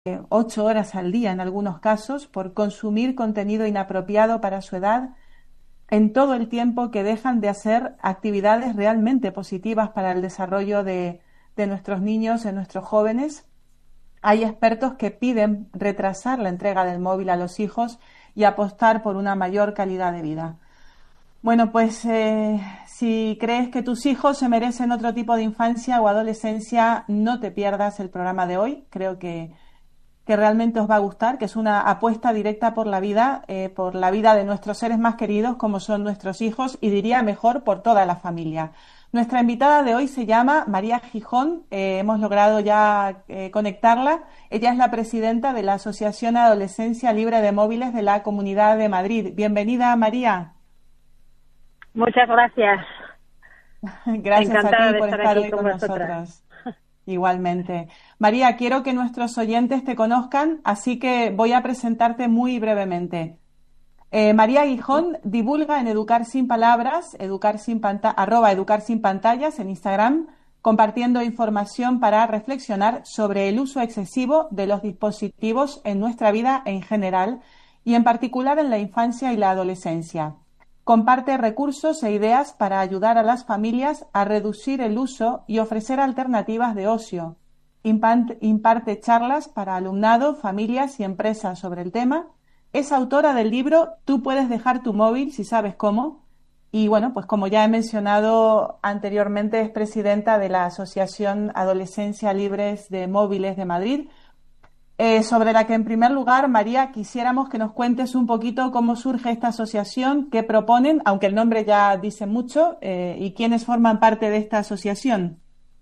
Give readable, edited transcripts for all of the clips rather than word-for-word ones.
8 horas al día en algunos casos por consumir contenido inapropiado para su edad en todo el tiempo que dejan de hacer actividades realmente positivas para el desarrollo de nuestros niños, de nuestros jóvenes. Hay expertos que piden retrasar la entrega del móvil a los hijos y apostar por una mayor calidad de vida. Bueno, pues si crees que tus hijos se merecen otro tipo de infancia o adolescencia, no te pierdas el programa de hoy. Creo que realmente os va a gustar, que es una apuesta directa por la vida de nuestros seres más queridos, como son nuestros hijos, y diría mejor por toda la familia. Nuestra invitada de hoy se llama María Gijón, hemos logrado ya conectarla. Ella es la presidenta de la Asociación Adolescencia Libre de Móviles de la Comunidad de Madrid. Bienvenida, María. Muchas gracias. Gracias a Encantada ti de por estar estar aquí hoy con con vosotras. nosotros. Igualmente. María, quiero que nuestros oyentes te conozcan, así que voy a presentarte muy brevemente. María Guijón divulga en Educar Sin Palabras, @Educar Sin Pantallas en Instagram, compartiendo información para reflexionar sobre el uso excesivo de los dispositivos en nuestra vida en general y en particular en la infancia y la adolescencia. Comparte recursos e ideas para ayudar a las familias a reducir el uso y ofrecer alternativas de ocio. Imparte charlas para alumnado, familias y empresas sobre el tema. Es autora del libro Tú puedes dejar tu móvil si sabes cómo. Y bueno, pues como ya he mencionado anteriormente, es presidenta de la Asociación Adolescencia Libres de Móviles de Madrid, sobre la que en primer lugar, María, quisiéramos que nos cuentes un poquito cómo surge esta asociación, qué proponen, aunque el nombre ya dice mucho, y quiénes forman parte de esta asociación.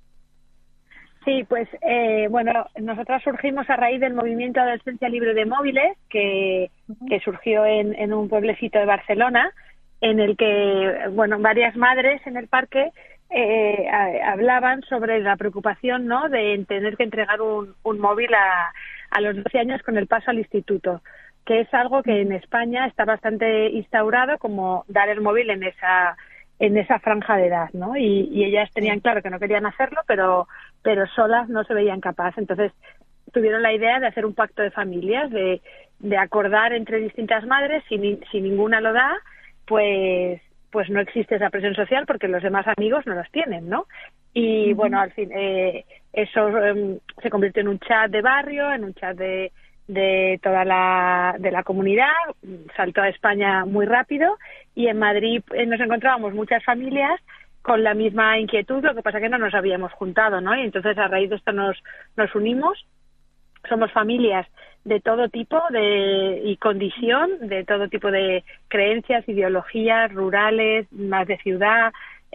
Sí, pues bueno, nosotras surgimos a raíz del movimiento Adolescencia Libre de Móviles que surgió en un pueblecito de Barcelona, en el que, bueno, varias madres en el parque hablaban sobre la preocupación, ¿no?, de tener que entregar un móvil a los 12 años con el paso al instituto, que es algo que en España está bastante instaurado, como dar el móvil en esa franja de edad, ¿no? Y ellas tenían claro que no querían hacerlo, pero solas no se veían capaces. Entonces tuvieron la idea de hacer un pacto de familias, de acordar entre distintas madres, si ninguna lo da, pues no existe esa presión social porque los demás amigos no los tienen, ¿no? Y bueno, al fin eso se convirtió en un chat de barrio, en un chat de toda la comunidad, saltó a España muy rápido, y en Madrid nos encontrábamos muchas familias con la misma inquietud, lo que pasa que no nos habíamos juntado, ¿no? Y entonces a raíz de esto nos unimos. Somos familias de todo tipo y condición, de todo tipo de creencias, ideologías, rurales, más de ciudad,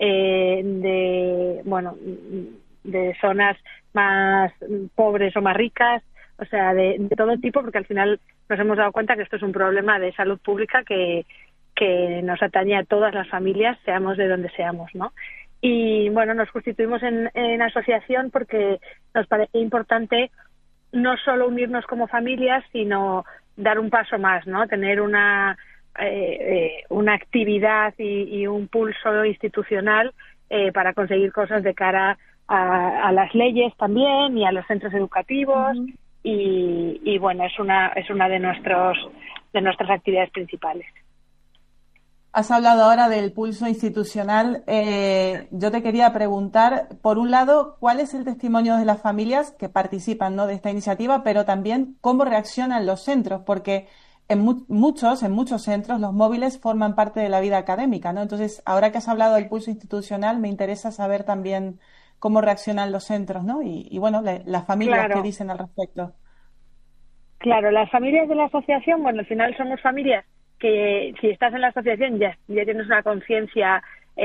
de zonas más pobres o más ricas, o sea, de todo tipo, porque al final nos hemos dado cuenta que esto es un problema de salud pública que nos atañe a todas las familias, seamos de donde seamos, ¿no? Y bueno, nos constituimos en asociación porque nos parece importante no solo unirnos como familias, sino dar un paso más, ¿no? Tener una actividad y un pulso institucional para conseguir cosas de cara a las leyes también y a los centros educativos. Y bueno, es una de nuestras actividades principales. Has hablado ahora del pulso institucional. Yo te quería preguntar, por un lado, ¿cuál es el testimonio de las familias que participan, ¿no?, de esta iniciativa, pero también cómo reaccionan los centros? Porque en muchos centros los móviles forman parte de la vida académica, ¿no? Entonces, ahora que has hablado del pulso institucional, me interesa saber también cómo reaccionan los centros, ¿no? Y bueno, las familias, ¿qué Claro, dicen al respecto? claro, las familias de la asociación, bueno, al final somos familias que si estás en la asociación ya tienes una conciencia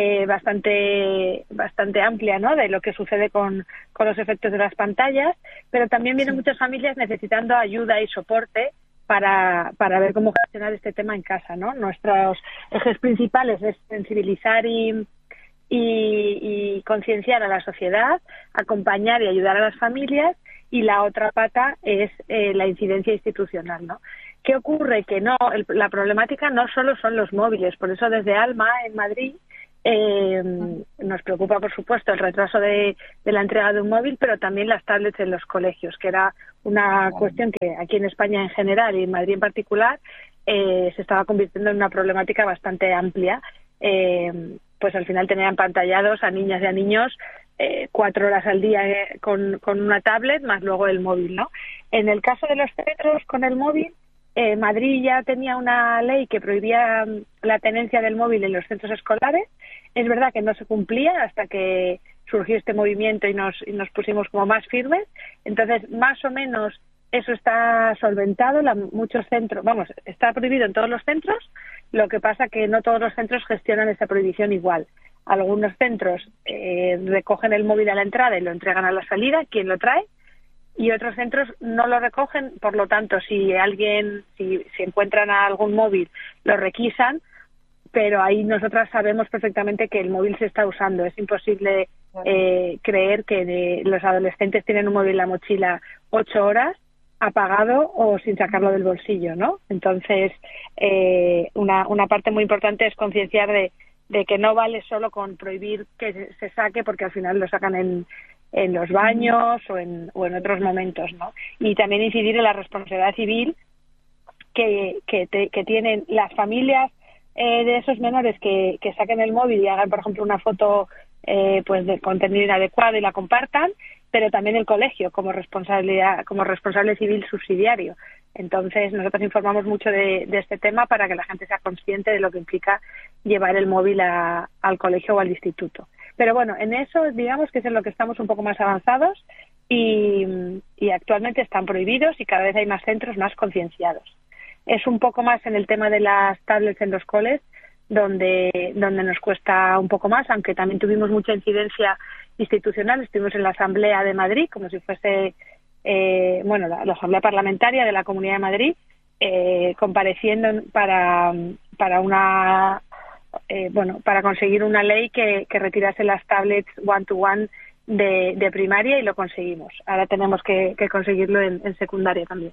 bastante amplia, ¿no?, de lo que sucede con los efectos de las pantallas, pero también vienen Sí. muchas familias necesitando ayuda y soporte para ver cómo gestionar este tema en casa, ¿no? Nuestros ejes principales es sensibilizar y concienciar a la sociedad, acompañar y ayudar a las familias, y la otra pata es la incidencia institucional, ¿no? ¿Qué ocurre? Que la problemática no solo son los móviles, por eso desde Alma, en Madrid, Nos preocupa, por supuesto, el retraso de la entrega de un móvil, pero también las tablets en los colegios, que era una cuestión que aquí en España en general y en Madrid en particular se estaba convirtiendo en una problemática bastante amplia. Pues al final tenían pantallados a niñas y a niños 4 horas al día con una tablet, más luego el móvil, ¿no? En el caso de los centros con el móvil, Madrid ya tenía una ley que prohibía la tenencia del móvil en los centros escolares. Es verdad que no se cumplía hasta que surgió este movimiento y nos pusimos como más firmes. Entonces, más o menos eso está solventado. Muchos centros, está prohibido en todos los centros. Lo que pasa que no todos los centros gestionan esa prohibición igual. Algunos centros recogen el móvil a la entrada y lo entregan a la salida, quien lo trae, y otros centros no lo recogen. Por lo tanto, si encuentran algún móvil, lo requisan, pero ahí nosotras sabemos perfectamente que el móvil se está usando. Es imposible creer que los adolescentes tienen un móvil en la mochila 8 horas apagado o sin sacarlo del bolsillo, ¿no? Entonces, una parte muy importante es concienciar de que no vale solo con prohibir que se saque, porque al final lo sacan en los baños o en otros momentos, ¿no? Y también incidir en la responsabilidad civil que tienen las familias de esos menores que saquen el móvil y hagan, por ejemplo, una foto pues de contenido inadecuado y la compartan, pero también el colegio como responsable civil subsidiario. Entonces, nosotros informamos mucho de este tema para que la gente sea consciente de lo que implica llevar el móvil al colegio o al instituto. Pero bueno, en eso digamos que es en lo que estamos un poco más avanzados y actualmente están prohibidos y cada vez hay más centros más concienciados. Es un poco más en el tema de las tablets en los coles donde nos cuesta un poco más, aunque también tuvimos mucha incidencia institucional. Estuvimos en la Asamblea de Madrid, como si fuese la Asamblea Parlamentaria de la Comunidad de Madrid, compareciendo para conseguir una ley que retirase las tablets one-to-one de primaria, y lo conseguimos. Ahora tenemos que conseguirlo en secundaria también.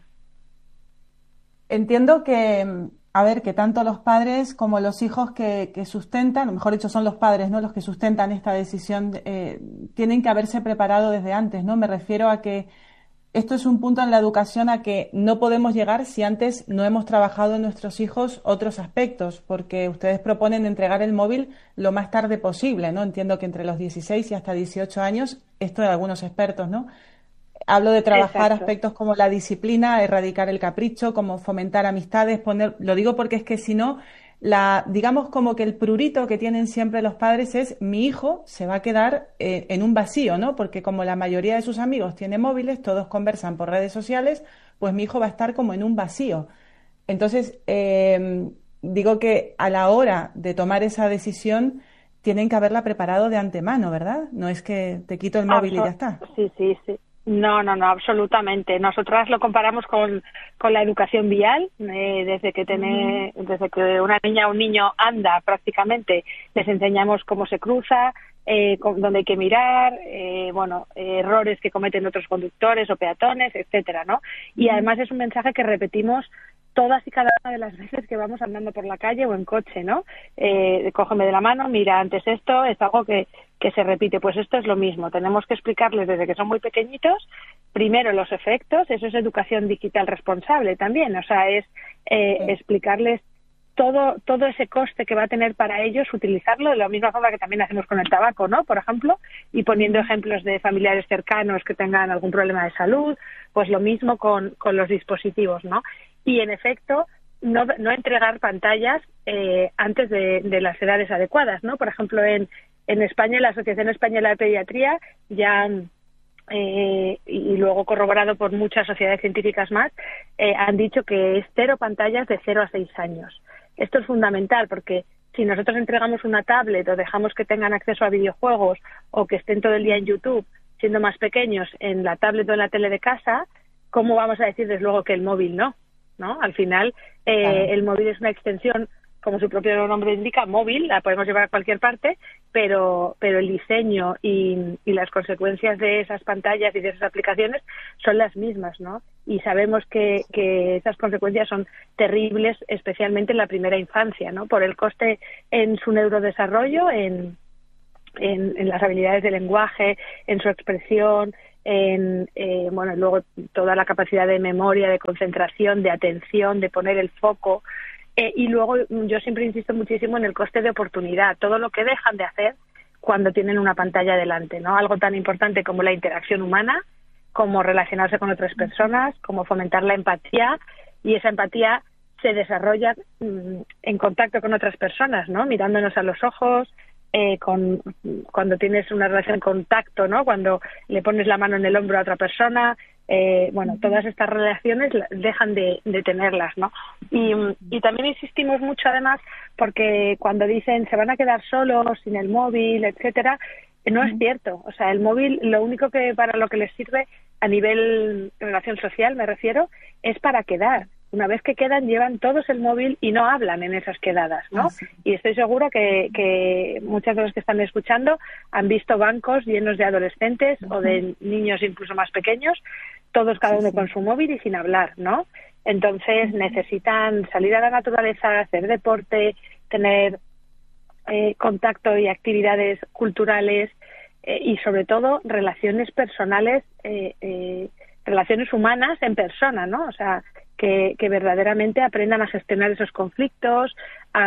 Entiendo que tanto los padres como los hijos que sustentan, o mejor dicho, son los padres, ¿no?, los que sustentan esta decisión, tienen que haberse preparado desde antes, ¿no? Me refiero a que esto es un punto en la educación a que no podemos llegar si antes no hemos trabajado en nuestros hijos otros aspectos, porque ustedes proponen entregar el móvil lo más tarde posible, ¿no? Entiendo que entre los 16 y hasta 18 años, esto de algunos expertos, ¿no? Hablo de trabajar aspectos como la disciplina, erradicar el capricho, como fomentar amistades, lo digo porque es que si no, digamos como que el prurito que tienen siempre los padres es: mi hijo se va a quedar en un vacío, ¿no? Porque como la mayoría de sus amigos tienen móviles, todos conversan por redes sociales, pues mi hijo va a estar como en un vacío. Entonces, digo que a la hora de tomar esa decisión tienen que haberla preparado de antemano, ¿verdad? No es que te quito el móvil y ya está. Sí. No, absolutamente. Nosotras lo comparamos con la educación vial. Desde que una niña o un niño anda, prácticamente les enseñamos cómo se cruza, dónde hay que mirar, errores que cometen otros conductores o peatones, etcétera, ¿no? Y además es un mensaje que repetimos todas y cada una de las veces que vamos andando por la calle o en coche, ¿no? Cógeme de la mano, mira antes esto, es algo que se repite. Pues esto es lo mismo, tenemos que explicarles desde que son muy pequeñitos, primero los efectos. Eso es educación digital responsable también, o sea, es explicarles todo ese coste que va a tener para ellos utilizarlo, de la misma forma que también hacemos con el tabaco, ¿no?, por ejemplo, y poniendo ejemplos de familiares cercanos que tengan algún problema de salud, pues lo mismo con los dispositivos, ¿no? Y en efecto, no entregar pantallas antes de las edades adecuadas, ¿no? Por ejemplo, en España, la Asociación Española de Pediatría ya y luego corroborado por muchas sociedades científicas más, han dicho que es 0 pantallas de 0 a 6 años. Esto es fundamental porque si nosotros entregamos una tablet o dejamos que tengan acceso a videojuegos o que estén todo el día en YouTube, siendo más pequeños, en la tablet o en la tele de casa, ¿cómo vamos a decirles luego que el móvil no? Al final, el móvil es una extensión como su propio nombre indica, móvil, la podemos llevar a cualquier parte, pero el diseño y las consecuencias de esas pantallas y de esas aplicaciones son las mismas, ¿no? Y sabemos que esas consecuencias son terribles, especialmente en la primera infancia, ¿no? Por el coste en su neurodesarrollo, en las habilidades de lenguaje, en su expresión, bueno, luego toda la capacidad de memoria, de concentración, de atención, de poner el foco. Y luego yo siempre insisto muchísimo en el coste de oportunidad, todo lo que dejan de hacer cuando tienen una pantalla delante, ¿no? Algo tan importante como la interacción humana, como relacionarse con otras personas, como fomentar la empatía, y esa empatía se desarrolla en contacto con otras personas, ¿no? Mirándonos a los ojos, cuando tienes una relación con tacto, ¿no? Cuando le pones la mano en el hombro a otra persona, bueno, todas estas relaciones dejan de tenerlas, ¿no? Y también insistimos mucho, además, porque cuando dicen se van a quedar solos sin el móvil, etcétera, no es cierto. O sea, el móvil, lo único que para lo que les sirve a nivel relación social, me refiero, es para quedar. Una vez que quedan, llevan todos el móvil y no hablan en esas quedadas, ¿no? Sí. Y estoy segura que muchas de los que están escuchando han visto bancos llenos de adolescentes o de niños incluso más pequeños, todos cada uno con su móvil y sin hablar, ¿no? Entonces necesitan salir a la naturaleza, hacer deporte, tener contacto y actividades culturales y sobre todo relaciones personales, relaciones humanas en persona, ¿no? O sea, que verdaderamente aprendan a gestionar esos conflictos,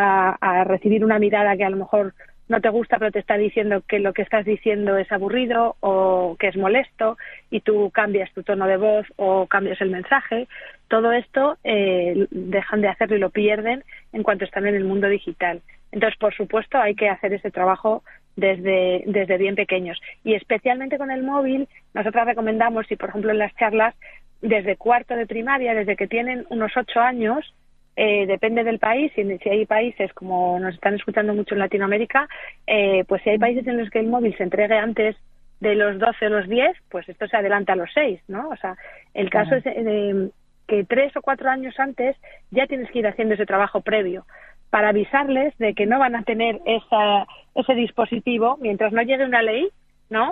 a recibir una mirada que a lo mejor no te gusta pero te está diciendo que lo que estás diciendo es aburrido o que es molesto y tú cambias tu tono de voz o cambias el mensaje. Todo esto dejan de hacerlo y lo pierden en cuanto están en el mundo digital. Entonces, por supuesto, hay que hacer ese trabajo desde bien pequeños. Y especialmente con el móvil, nosotras recomendamos, y por ejemplo en las charlas, desde cuarto de primaria, desde que tienen unos 8 años, depende del país, si hay países, como nos están escuchando mucho en Latinoamérica, pues si hay países en los que el móvil se entregue antes de los 12 o los 10, pues esto se adelanta a los 6, ¿no? O sea, el caso es que 3 o 4 años antes ya tienes que ir haciendo ese trabajo previo para avisarles de que no van a tener ese dispositivo mientras no llegue una ley, ¿no?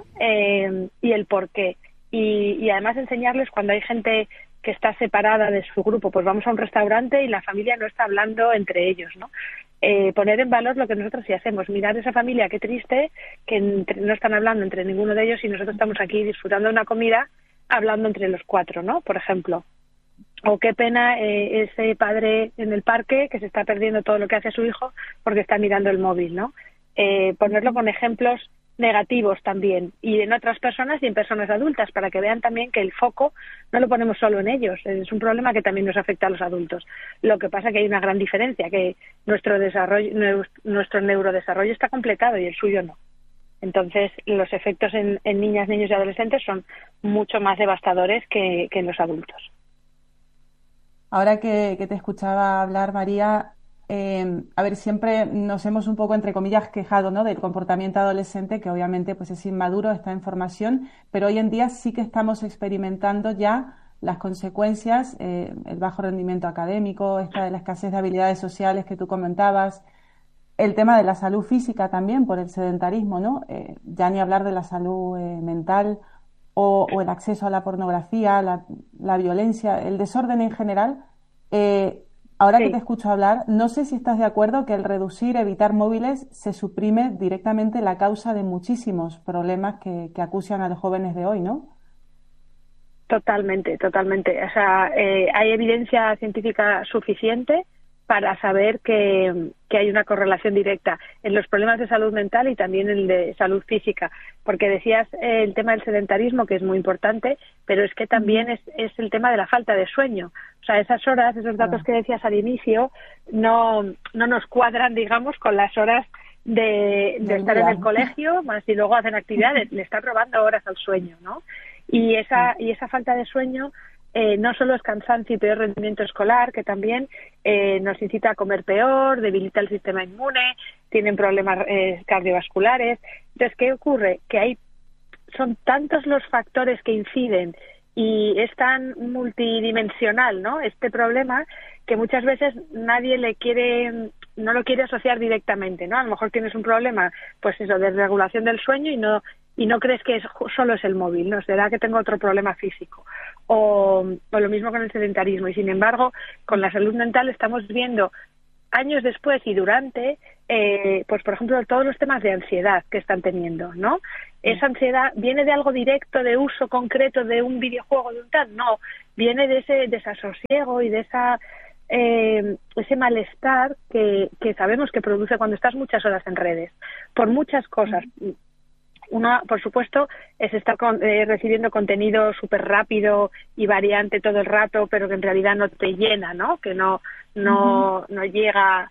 Y el por qué. Y además enseñarles cuando hay gente que está separada de su grupo, pues vamos a un restaurante y la familia no está hablando entre ellos, ¿no? Poner en valor lo que nosotros sí hacemos, mirar esa familia, qué triste, que no están hablando entre ninguno de ellos y nosotros estamos aquí disfrutando de una comida hablando entre los 4, ¿no? Por ejemplo. O qué pena ese padre en el parque que se está perdiendo todo lo que hace su hijo porque está mirando el móvil, ¿no? Ponerlo con ejemplos negativos también, y en otras personas y en personas adultas, para que vean también que el foco no lo ponemos solo en ellos, es un problema que también nos afecta a los adultos. Lo que pasa que hay una gran diferencia, que nuestro neurodesarrollo está completado y el suyo no. Entonces, los efectos en niñas, niños y adolescentes son mucho más devastadores que en los adultos. Ahora que te escuchaba hablar, María, a ver, siempre nos hemos un poco, entre comillas, quejado, ¿no?, del comportamiento adolescente, que obviamente pues es inmaduro, está en formación, pero hoy en día sí que estamos experimentando ya las consecuencias, el bajo rendimiento académico, esta de la escasez de habilidades sociales que tú comentabas, el tema de la salud física también por el sedentarismo, ¿no? Ya ni hablar de la salud mental o el acceso a la pornografía, la violencia, el desorden en general. Ahora que te escucho hablar, no sé si estás de acuerdo que al evitar móviles se suprime directamente la causa de muchísimos problemas que acucian a los jóvenes de hoy, ¿no? Totalmente, totalmente. O sea, hay evidencia científica suficiente para saber que hay una correlación directa en los problemas de salud mental y también en el de salud física, porque decías el tema del sedentarismo, que es muy importante, pero es que también es el tema de la falta de sueño. O sea, esas horas, esos datos que decías al inicio, no nos cuadran, digamos, con las horas de estar en el colegio, más si luego hacen actividades, le están robando horas al sueño, ¿no? Y esa falta de sueño no solo es cansancio y peor rendimiento escolar, que también nos incita a comer peor, debilita el sistema inmune, tienen problemas cardiovasculares. Entonces, ¿qué ocurre? Que son tantos los factores que inciden y es tan multidimensional, ¿no?, este problema, que muchas veces nadie le quiere no lo quiere asociar directamente, ¿no? A lo mejor tienes un problema, pues eso, de regulación del sueño y no crees que solo es el móvil, ¿no? Será que tengo otro problema físico. O lo mismo con el sedentarismo. Y sin embargo, con la salud mental estamos viendo años después y durante, pues por ejemplo, todos los temas de ansiedad que están teniendo, ¿no? Esa ansiedad viene de algo directo, de uso concreto de un videojuego, de un tal, no, viene de ese desasosiego y de ese malestar que sabemos que produce cuando estás muchas horas en redes, por muchas cosas. Una, por supuesto, es estar recibiendo contenido súper rápido y variante todo el rato, pero que en realidad no te llena, ¿no? Que no llega,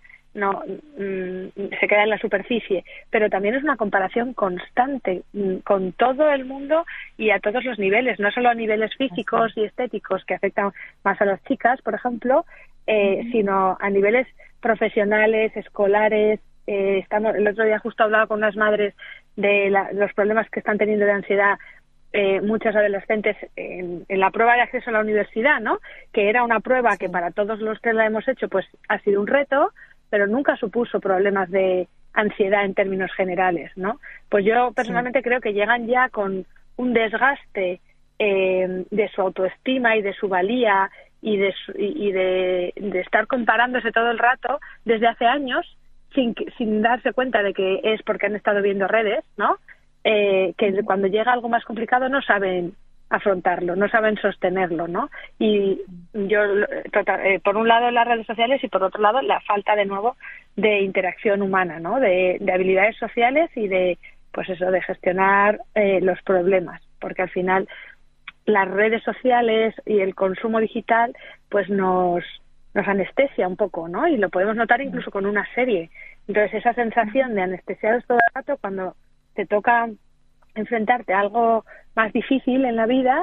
se queda en la superficie. Pero también es una comparación constante con todo el mundo y a todos los niveles, no solo a niveles físicos y estéticos que afectan más a las chicas, por ejemplo, sino a niveles profesionales, escolares. El otro día justo hablaba con unas madres de los problemas que están teniendo de ansiedad muchas adolescentes en la prueba de acceso a la universidad, ¿no? Que era una prueba que para todos los que la hemos hecho pues ha sido un reto, pero nunca supuso problemas de ansiedad en términos generales, ¿no? Pues yo personalmente creo que llegan ya con un desgaste de su autoestima y de su valía y de estar comparándose todo el rato desde hace años sin darse cuenta de que es porque han estado viendo redes, ¿no? Que cuando llega algo más complicado no saben afrontarlo, no saben sostenerlo, ¿no? Y yo, por un lado las redes sociales y por otro lado la falta de nuevo de interacción humana, ¿no? De habilidades sociales y de, pues eso, de gestionar los problemas, porque al final las redes sociales y el consumo digital pues nos anestesia un poco, ¿no? Y lo podemos notar incluso con una serie. Entonces, esa sensación de anestesiados todo el rato, cuando te toca enfrentarte a algo más difícil en la vida,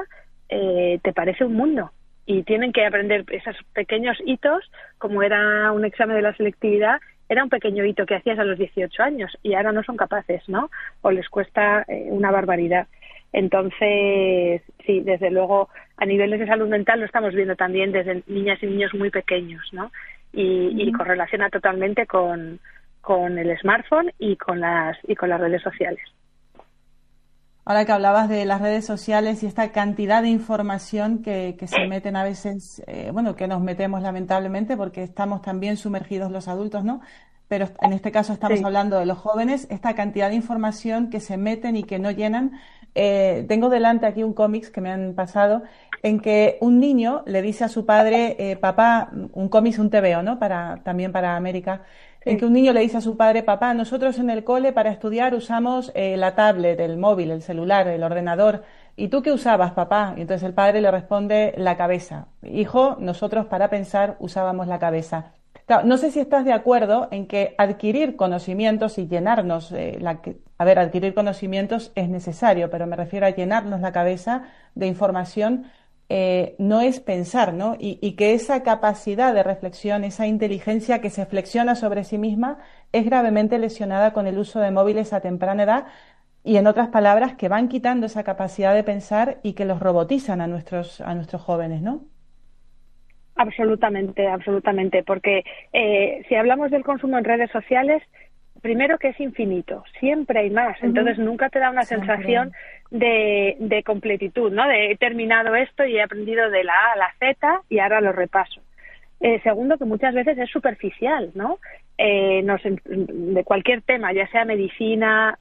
te parece un mundo. Y tienen que aprender esos pequeños hitos, como era un examen de la selectividad, era un pequeño hito que hacías a los 18 años y ahora no son capaces, ¿no? O les cuesta una barbaridad. Entonces, sí, desde luego, a niveles de salud mental lo estamos viendo también desde niñas y niños muy pequeños, ¿no? Y correlaciona totalmente con el smartphone y con las redes sociales. Ahora que hablabas de las redes sociales y esta cantidad de información que se meten a veces, que nos metemos lamentablemente porque estamos también sumergidos los adultos, ¿no? Pero en este caso estamos hablando de los jóvenes, esta cantidad de información que se meten y que no llenan. Tengo delante aquí un cómics que me han pasado en que un niño le dice a su padre, papá, un cómics, un TVO, ¿no? También para América, en que un niño le dice a su padre, papá, nosotros en el cole para estudiar usamos la tablet, el móvil, el celular, el ordenador. ¿Y tú qué usabas, papá? Y entonces el padre le responde, la cabeza. Hijo, nosotros para pensar usábamos la cabeza. Claro, no sé si estás de acuerdo en que adquirir conocimientos y llenarnos, adquirir conocimientos es necesario, pero me refiero a llenarnos la cabeza de información, no es pensar, ¿no? Y que esa capacidad de reflexión, esa inteligencia que se flexiona sobre sí misma, es gravemente lesionada con el uso de móviles a temprana edad y, en otras palabras, que van quitando esa capacidad de pensar y que los robotizan a nuestros jóvenes, ¿no? Absolutamente, absolutamente, porque si hablamos del consumo en redes sociales, primero que es infinito, siempre hay más, entonces nunca te da una sensación de completitud, ¿no? De he terminado esto y he aprendido de la A a la Z y ahora lo repaso. Segundo, que muchas veces es superficial, ¿no? De cualquier tema, ya sea medicina,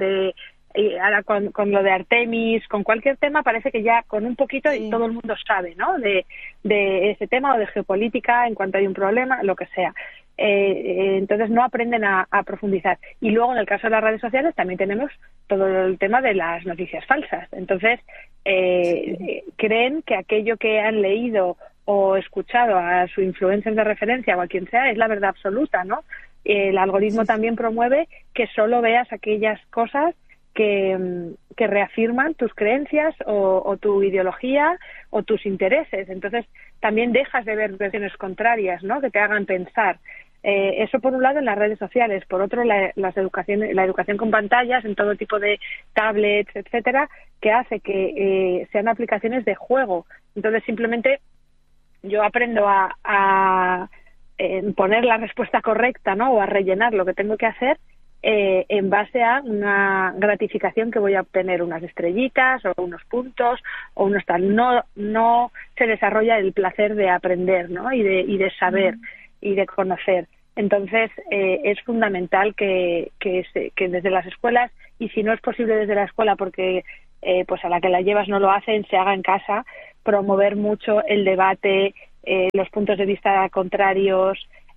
ahora con lo de Artemis, con cualquier tema parece que ya con un poquito y todo el mundo sabe, ¿no? De ese tema o de geopolítica en cuanto hay un problema, lo que sea. Entonces no aprenden a profundizar. Y luego en el caso de las redes sociales también tenemos todo el tema de las noticias falsas. Entonces creen que aquello que han leído o escuchado a su influencer de referencia o a quien sea es la verdad absoluta, ¿no? El algoritmo también promueve que solo veas aquellas cosas que reafirman tus creencias o tu ideología o tus intereses. Entonces también dejas de ver versiones contrarias, ¿no? Que te hagan pensar. Eso por un lado en las redes sociales, por otro la educación con pantallas en todo tipo de tablets, etcétera, que hace que sean aplicaciones de juego. Entonces simplemente yo aprendo a poner la respuesta correcta, ¿no? O a rellenar lo que tengo que hacer en base a una gratificación que voy a obtener, unas estrellitas o unos puntos o unos tal. No se desarrolla el placer de aprender, ¿no? Y de saber y de conocer. Entonces es fundamental que desde las escuelas, y si no es posible desde la escuela porque pues a la que la llevas no lo hacen, se haga en casa, promover mucho el debate, los puntos de vista contrarios,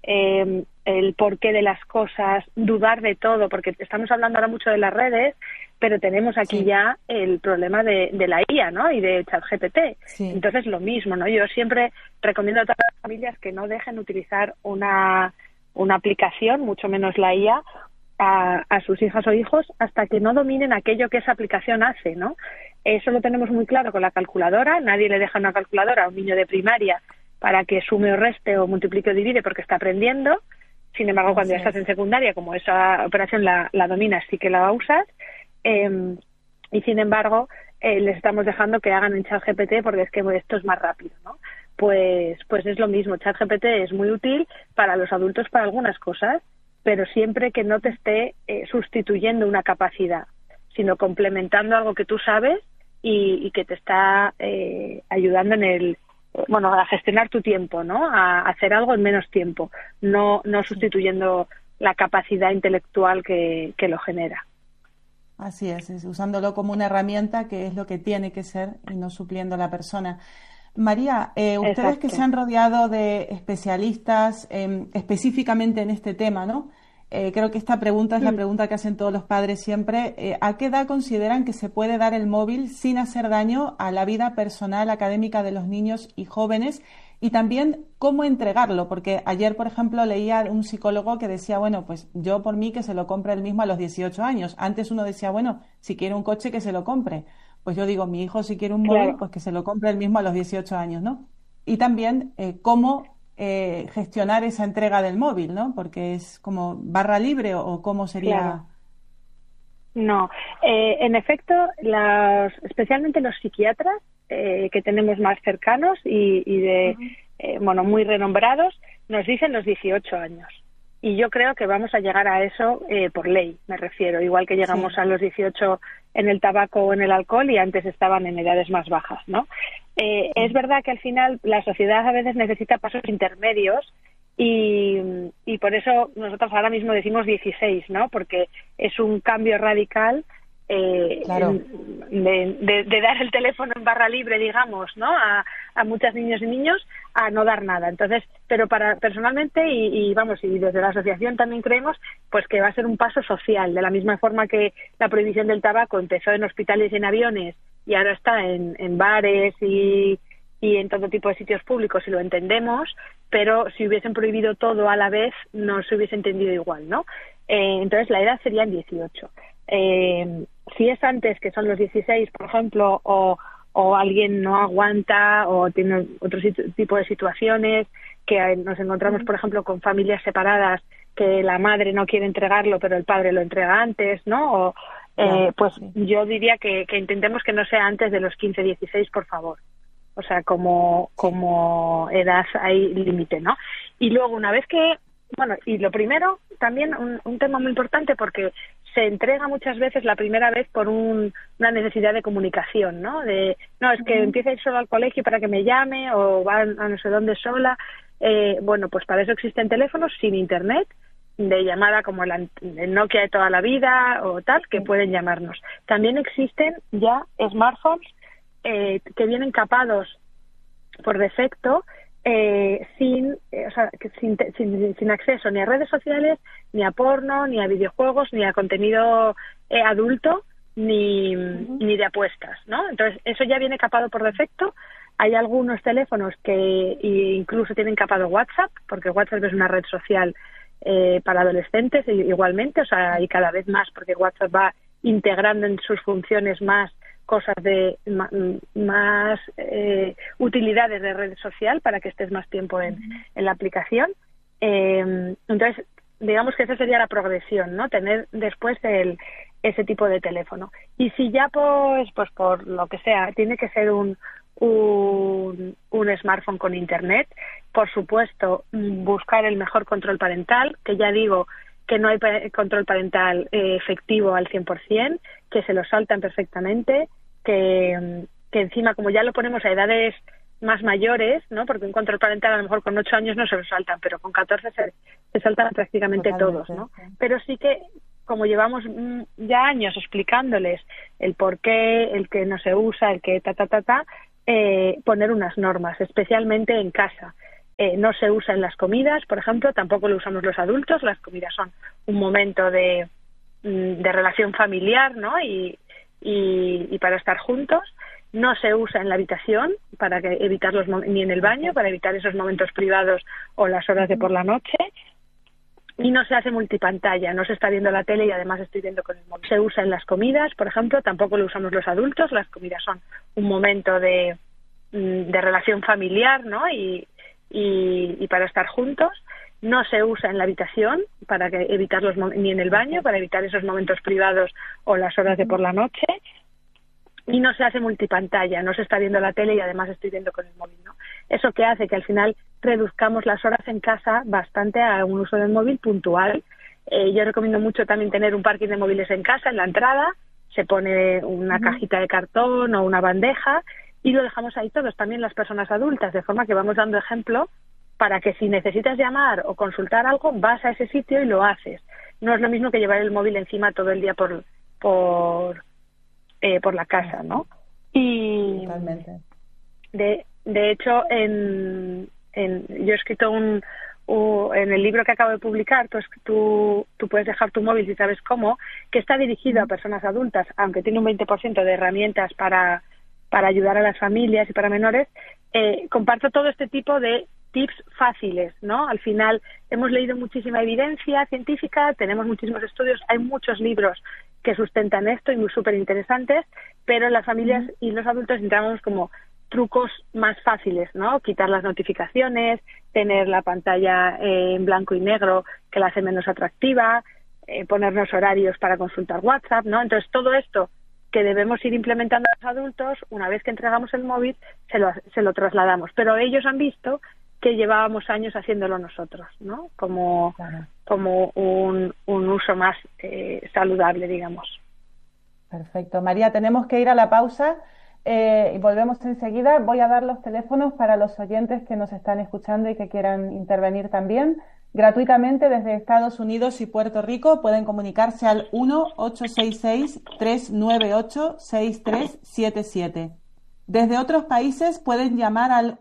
el porqué de las cosas, dudar de todo, porque estamos hablando ahora mucho de las redes, pero tenemos aquí ya el problema de la IA, ¿no? Y de ChatGPT. Sí. Entonces lo mismo, ¿no? Yo siempre recomiendo a todas las familias que no dejen utilizar una aplicación, mucho menos la IA, a sus hijas o hijos hasta que no dominen aquello que esa aplicación hace, ¿no? Eso lo tenemos muy claro con la calculadora. Nadie le deja una calculadora a un niño de primaria para que sume o reste o multiplique o divide porque está aprendiendo. Sin embargo, cuando ya estás en secundaria, como esa operación la dominas, sí que la usas. Y sin embargo, les estamos dejando que hagan en ChatGPT porque es que esto es más rápido, ¿no? Pues es lo mismo. ChatGPT es muy útil para los adultos para algunas cosas, pero siempre que no te esté sustituyendo una capacidad, sino complementando algo que tú sabes y que te está ayudando a gestionar tu tiempo, ¿no? A hacer algo en menos tiempo, no sustituyendo la capacidad intelectual que lo genera. Así es, usándolo como una herramienta que es lo que tiene que ser y no supliendo a la persona. María, ustedes Exacto. que se han rodeado de especialistas específicamente en este tema, ¿no? Creo que esta pregunta es la pregunta que hacen todos los padres siempre. ¿A qué edad consideran que se puede dar el móvil sin hacer daño a la vida personal académica de los niños y jóvenes? Y también, ¿cómo entregarlo? Porque ayer, por ejemplo, leía un psicólogo que decía, bueno, pues yo por mí que se lo compre él mismo a los 18 años. Antes uno decía, bueno, si quiere un coche que se lo compre. Pues yo digo, mi hijo si quiere un móvil, pues que se lo compre él mismo a los 18 años, ¿no? Y también cómo gestionar esa entrega del móvil, ¿no? Porque es como barra libre o cómo sería... Claro. No, en efecto, especialmente los psiquiatras que tenemos más cercanos y de muy renombrados, nos dicen los 18 años. Y yo creo que vamos a llegar a eso por ley, me refiero, igual que llegamos a los 18 en el tabaco o en el alcohol y antes estaban en edades más bajas, ¿no? Es verdad que al final la sociedad a veces necesita pasos intermedios y por eso nosotros ahora mismo decimos 16, ¿no? Porque es un cambio radical claro. de dar el teléfono en barra libre, digamos, ¿no? A muchos niños y niños a no dar nada. Entonces, pero personalmente y desde la asociación también creemos pues que va a ser un paso social, de la misma forma que la prohibición del tabaco empezó en hospitales y en aviones y ahora está en bares y en todo tipo de sitios públicos, y lo entendemos, pero si hubiesen prohibido todo a la vez no se hubiese entendido igual, ¿no? Entonces la edad serían 18. Si es antes, que son los 16, por ejemplo, o alguien no aguanta o tiene otro tipo de situaciones, que nos encontramos, por ejemplo, con familias separadas que la madre no quiere entregarlo, pero el padre lo entrega antes, ¿no? Yo diría que intentemos que no sea antes de los 15, 16, por favor. O sea, como edad hay límite, ¿no? Y luego, una vez que... y lo primero, también un tema muy importante, porque se entrega muchas veces la primera vez por una necesidad de comunicación, ¿no? Es que empieza a ir solo al colegio para que me llame, o va a no sé dónde sola. Pues para eso existen teléfonos sin internet, de llamada como el Nokia de toda la vida o tal, que pueden llamarnos. También existen ya smartphones que vienen capados por defecto, sin acceso ni a redes sociales, ni a porno, ni a videojuegos, ni a contenido adulto, ni de apuestas, ¿no? Entonces, eso ya viene capado por defecto. Hay algunos teléfonos que incluso tienen capado WhatsApp, porque WhatsApp es una red social para adolescentes igualmente, y cada vez más, porque WhatsApp va integrando en sus funciones más cosas de más utilidades de red social para que estés más tiempo en la aplicación. Entonces, digamos que esa sería la progresión, ¿no? Tener después ese tipo de teléfono. Y si ya pues por lo que sea tiene que ser un un smartphone con internet. Por supuesto, buscar el mejor control parental, que ya digo que no hay control parental efectivo al 100%, que se lo saltan perfectamente, que encima, como ya lo ponemos a edades más mayores, ¿no? Porque un control parental a lo mejor con 8 años no se lo saltan, pero con 14 se saltan prácticamente todos, ¿no? Pero sí que, como llevamos ya años explicándoles el por qué, el que no se usa, el que poner unas normas, especialmente en casa. No se usa en las comidas, por ejemplo, tampoco lo usamos los adultos. Las comidas son un momento de relación familiar, ¿no? Y para estar juntos. No se usa en la habitación para evitar ni en el baño, para evitar esos momentos privados o las horas de por la noche. Y no se hace multipantalla, no se está viendo la tele y además estoy viendo con el móvil. Se usa en las comidas, por ejemplo, tampoco lo usamos los adultos. Las comidas son un momento de relación familiar, ¿no? Y para estar juntos. No se usa en la habitación para evitar ni en el baño, para evitar esos momentos privados o las horas de por la noche. Y no se hace multipantalla, no se está viendo la tele y además estoy viendo con el móvil, ¿no? Eso que hace que al final reduzcamos las horas en casa bastante a un uso del móvil puntual. Yo recomiendo mucho también tener un parking de móviles en casa, en la entrada, se pone una cajita de cartón o una bandeja y lo dejamos ahí todos, también las personas adultas, de forma que vamos dando ejemplo para que si necesitas llamar o consultar algo, vas a ese sitio y lo haces. No es lo mismo que llevar el móvil encima todo el día por la casa, ¿no? Y totalmente. De hecho, yo he escrito en el libro que acabo de publicar, tú puedes dejar tu móvil si sabes cómo, que está dirigido a personas adultas, aunque tiene un 20% de herramientas para ayudar a las familias y para menores. Comparto todo este tipo de tips fáciles, ¿no? Al final hemos leído muchísima evidencia científica, tenemos muchísimos estudios, hay muchos libros que sustentan esto y muy súper interesantes, pero las familias y los adultos entramos como trucos más fáciles, ¿no? Quitar las notificaciones, tener la pantalla en blanco y negro que la hace menos atractiva, ponernos horarios para consultar WhatsApp, ¿no? Entonces todo esto que debemos ir implementando a los adultos, una vez que entregamos el móvil, se lo trasladamos. Pero ellos han visto que llevábamos años haciéndolo nosotros, ¿no? Como un uso más saludable, digamos. Perfecto. María, tenemos que ir a la pausa y volvemos enseguida. Voy a dar los teléfonos para los oyentes que nos están escuchando y que quieran intervenir también. Gratuitamente desde Estados Unidos y Puerto Rico pueden comunicarse al 1-866-398-6377. Desde otros países pueden llamar al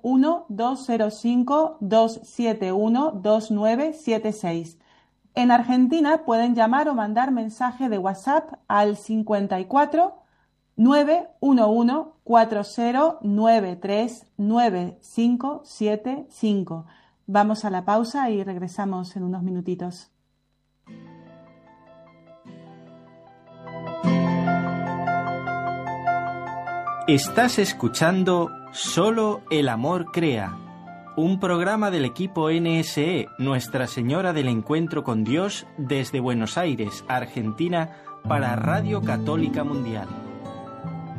1-205-271-2976. En Argentina pueden llamar o mandar mensaje de WhatsApp al 54 911 4093 9575. Vamos a la pausa y regresamos en unos minutitos. Estás escuchando Solo el Amor Crea, un programa del equipo NSE, Nuestra Señora del Encuentro con Dios, desde Buenos Aires, Argentina, para Radio Católica Mundial.